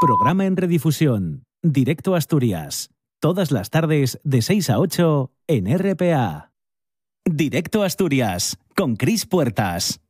Programa en redifusión. Directo a Asturias. Todas las tardes de 6 a 8 en RPA. Directo a Asturias con Cris Puertas.